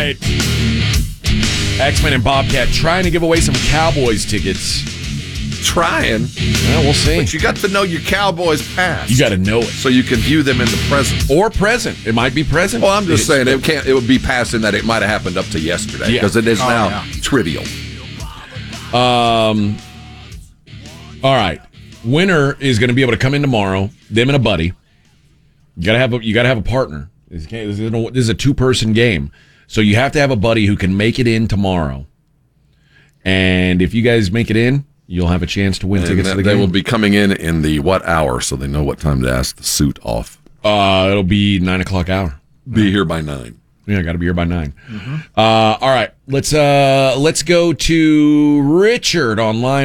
right. X-Men and Bobcat trying to give away some Cowboys tickets. Trying. Well, we'll see. But you got to know your Cowboys past. You got to know it. So you can view them in the present. Or present. It might be present. Well, I'm just saying it would be past in that it might have happened up to yesterday because it is now trivial. All right. Winner is going to be able to come in tomorrow. Them and a buddy. You got to have a partner. This is a 2-person game. So you have to have a buddy who can make it in tomorrow. And if you guys make it in, you'll have a chance to win tickets to the game. They will be coming in the what hour so they know what time to ask the suit off. It'll be 9 o'clock hour. Be here by 9. Yeah, got to be here by 9. Mm-hmm. All right. Let's go to Richard online.